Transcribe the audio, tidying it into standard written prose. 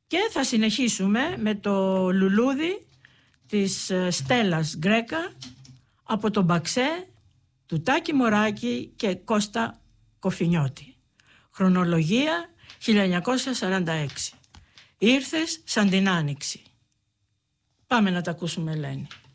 Και θα συνεχίσουμε με το λουλούδι της Στέλλας Γκρέκα από τον Μπαξέ του Τάκη Μωράκη και Κώστα Κοφινιώτη. Χρονολογία 1946. Ήρθες σαν την άνοιξη. Πάμε να τα ακούσουμε, Ελένη.